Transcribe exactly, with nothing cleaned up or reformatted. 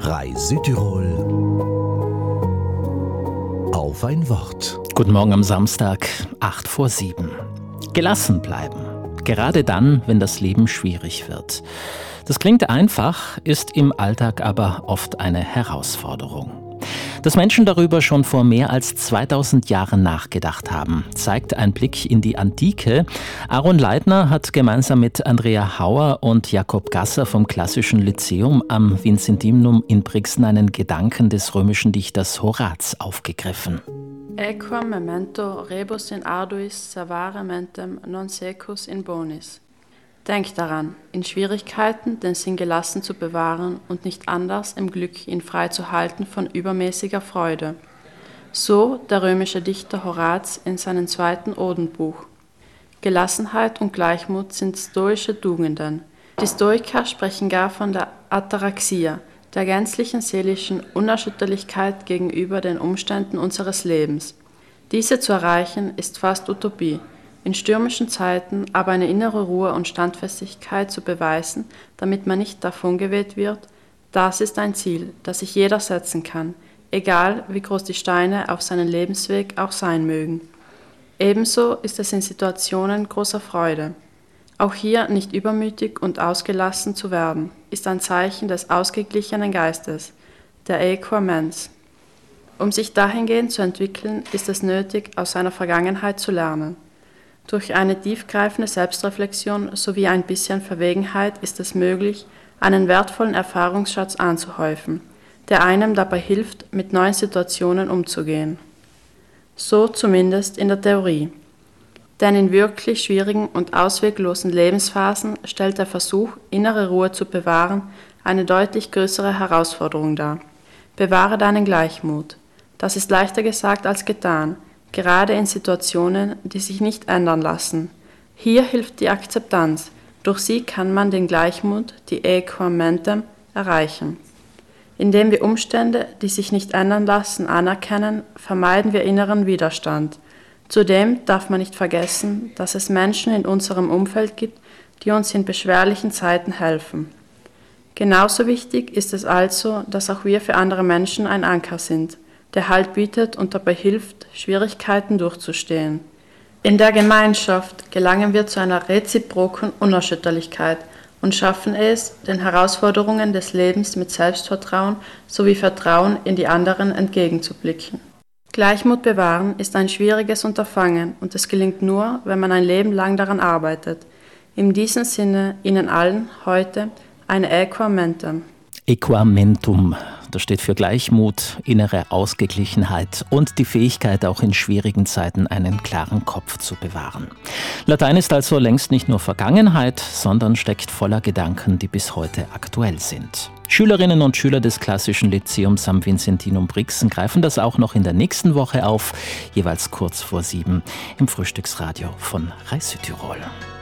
R A I Südtirol auf ein Wort. Guten Morgen am Samstag, acht vor sieben. Gelassen bleiben. Gerade dann, wenn das Leben schwierig wird. Das klingt einfach, ist im Alltag aber oft eine Herausforderung. Dass Menschen darüber schon vor mehr als zweitausend Jahren nachgedacht haben, zeigt ein Blick in die Antike. Aaron Leitner hat gemeinsam mit Andrea Hauer und Jakob Gasser vom Klassischen Lyzeum am Vincentinum in Brixen einen Gedanken des römischen Dichters Horaz aufgegriffen. Aequam memento rebus in arduis servare mentem non secus in bonis. Denk daran, in Schwierigkeiten den Sinn gelassen zu bewahren und nicht anders im Glück ihn frei zu halten von übermäßiger Freude. So der römische Dichter Horaz in seinem zweiten Odenbuch. Gelassenheit und Gleichmut sind stoische Tugenden. Die Stoiker sprechen gar von der Ataraxia, der gänzlichen seelischen Unerschütterlichkeit gegenüber den Umständen unseres Lebens. Diese zu erreichen ist fast Utopie. In stürmischen Zeiten aber eine innere Ruhe und Standfestigkeit zu beweisen, damit man nicht davongeweht wird, das ist ein Ziel, das sich jeder setzen kann, egal wie groß die Steine auf seinem Lebensweg auch sein mögen. Ebenso ist es in Situationen großer Freude. Auch hier nicht übermütig und ausgelassen zu werden, ist ein Zeichen des ausgeglichenen Geistes, der Aequor mens. Um sich dahingehend zu entwickeln, ist es nötig, aus seiner Vergangenheit zu lernen. Durch eine tiefgreifende Selbstreflexion sowie ein bisschen Verwegenheit ist es möglich, einen wertvollen Erfahrungsschatz anzuhäufen, der einem dabei hilft, mit neuen Situationen umzugehen. So zumindest in der Theorie. Denn in wirklich schwierigen und ausweglosen Lebensphasen stellt der Versuch, innere Ruhe zu bewahren, eine deutlich größere Herausforderung dar. Bewahre deinen Gleichmut. Das ist leichter gesagt als getan, gerade in Situationen, die sich nicht ändern lassen. Hier hilft die Akzeptanz. Durch sie kann man den Gleichmut, die Aequam mentem, erreichen. Indem wir Umstände, die sich nicht ändern lassen, anerkennen, vermeiden wir inneren Widerstand. Zudem darf man nicht vergessen, dass es Menschen in unserem Umfeld gibt, die uns in beschwerlichen Zeiten helfen. Genauso wichtig ist es also, dass auch wir für andere Menschen ein Anker sind, der Halt bietet und dabei hilft, Schwierigkeiten durchzustehen. In der Gemeinschaft gelangen wir zu einer reziproken Unerschütterlichkeit und schaffen es, den Herausforderungen des Lebens mit Selbstvertrauen sowie Vertrauen in die anderen entgegenzublicken. Gleichmut bewahren ist ein schwieriges Unterfangen und es gelingt nur, wenn man ein Leben lang daran arbeitet. In diesem Sinne Ihnen allen heute eine Aequam mentem. Aequam mentum, das steht für Gleichmut, innere Ausgeglichenheit und die Fähigkeit, auch in schwierigen Zeiten einen klaren Kopf zu bewahren. Latein ist also längst nicht nur Vergangenheit, sondern steckt voller Gedanken, die bis heute aktuell sind. Schülerinnen und Schüler des Klassischen Lyzeums am Vincentinum Brixen greifen das auch noch in der nächsten Woche auf, jeweils kurz vor sieben im Frühstücksradio von R A I Südtirol.